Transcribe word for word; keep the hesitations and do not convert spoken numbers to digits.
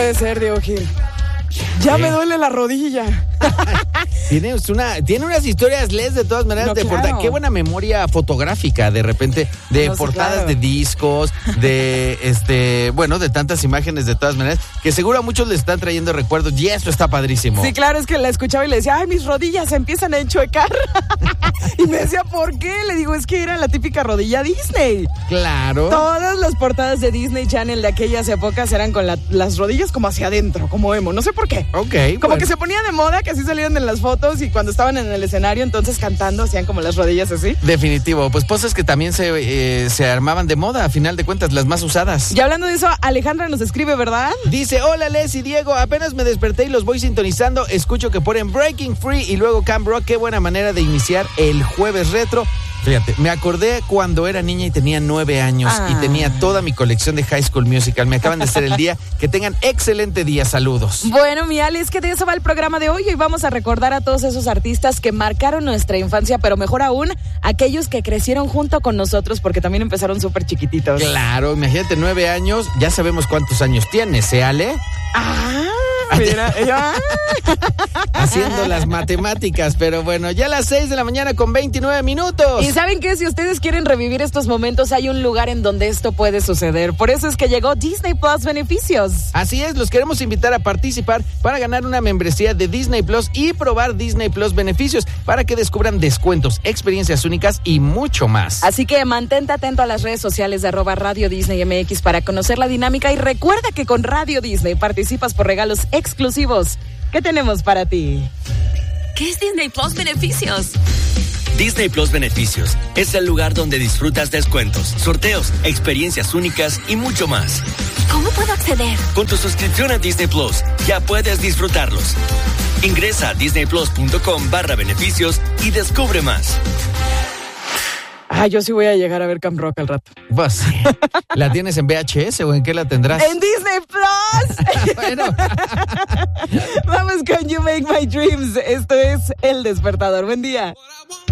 Puede ser, Diego Gil. Ya ¿Sí? me duele la rodilla. Tiene, una, tiene unas historias, Les, de todas maneras, no, de claro. portada. Qué buena memoria fotográfica, de repente, de no, portadas sí, claro. de discos, de, este, bueno, de tantas imágenes, de todas maneras, que seguro a muchos les están trayendo recuerdos, y esto está padrísimo. Sí, claro, es que la escuchaba y le decía, ay, mis rodillas se empiezan a enchuecar. Y me decía, ¿por qué? Le digo, es que era la típica rodilla Disney. Claro. Todas las portadas de Disney Channel de aquellas épocas eran con la, las rodillas como hacia adentro, como emo, no sé por qué. Ok. Como bueno. que se ponía de moda, que así salieron en las fotos y cuando estaban en el escenario, entonces cantando, hacían como las rodillas así. Definitivo, pues poses que también se, eh, se armaban de moda, a final de cuentas, las más usadas. Y hablando de eso, Alejandra nos escribe, ¿verdad? Dice, hola Les y Diego, apenas me desperté y los voy sintonizando, escucho que ponen Breaking Free y luego Camp Rock, qué buena manera de iniciar el jueves retro. Fíjate, me acordé cuando era niña y tenía nueve años ah. y tenía toda mi colección de High School Musical. Me acaban de hacer el día. Que tengan excelente día. Saludos. Bueno, mi Ale, es que de eso va el programa de hoy. Hoy vamos a recordar a todos esos artistas que marcaron nuestra infancia, pero mejor aún, aquellos que crecieron junto con nosotros porque también empezaron súper chiquititos. Claro, imagínate, nueve años. Ya sabemos cuántos años tienes, ¿eh, Ale? Ah, mira, ella... Haciendo las matemáticas, pero bueno, ya a las seis de la mañana con veintinueve minutos. Y ¿saben qué? Si ustedes quieren revivir estos momentos, hay un lugar en donde esto puede suceder. Por eso es que llegó Disney Plus Beneficios. Así es, los queremos invitar a participar para ganar una membresía de Disney Plus y probar Disney Plus Beneficios para que descubran descuentos, experiencias únicas y mucho más. Así que mantente atento a las redes sociales de arroba Radio Disney M X para conocer la dinámica y recuerda que con Radio Disney participas por regalos exclusivos. ¿Qué tenemos para ti? ¿Qué es Disney Plus Beneficios? Disney Plus Beneficios es el lugar donde disfrutas descuentos, sorteos, experiencias únicas y mucho más. ¿Cómo puedo acceder? Con tu suscripción a Disney Plus ya puedes disfrutarlos. Ingresa a disneyplus.com barra beneficios y descubre más. Ah, yo sí voy a llegar a ver Camp Rock al rato. Pues sí. ¿La tienes en V H S o en qué la tendrás? ¡En Disney Plus! Bueno. Vamos con You Make My Dreams. Esto es El Despertador. Buen día.